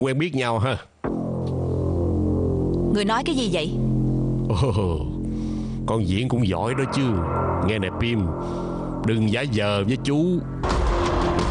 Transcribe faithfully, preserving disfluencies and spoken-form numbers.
quen biết nhau ha. Người nói cái gì vậy? Ồ, con diễn cũng giỏi đó chứ. Nghe nè Pim, đừng giả vờ với chú.